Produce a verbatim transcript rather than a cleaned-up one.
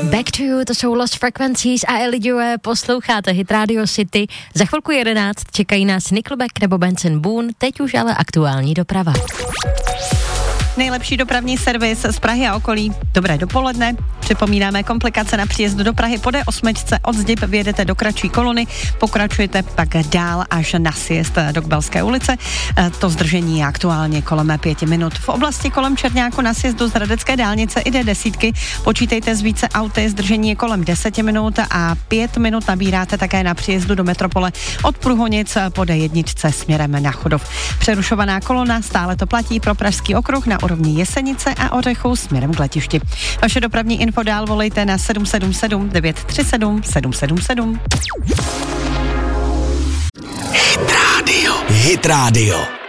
Back to You, to jsou Lost Frequencies a Ellie Joe, posloucháte Hit Radio City. Za chvilku jedenáct čekají nás Nickelback nebo Benson Boone, teď už ale aktuální doprava. Nejlepší dopravní servis z Prahy a okolí. Dobré dopoledne. Připomínáme komplikace na příjezd do Prahy po D osm od Zdib vyjedete do kratší kolony, pokračujete pak dál až na sjezd do Kbelské ulice. To zdržení je aktuálně kolem pěti minut. V oblasti kolem Černáku na sjezdu z Hradecké dálnice i D deset počítejte z více auty, zdržení je kolem deseti minut a pět minut nabíráte také na příjezdu do metropole od Průhonic po D jedna směrem na Chodov. Přerušovaná kolona, stále to platí pro Pražský okruh na úrovni Jesenice a Ořechů směrem k letišti. Vaše dopravní info dál volejte na sedm sedm sedm devět tři sedm sedm sedm sedm. Hit Radio. Hit Radio.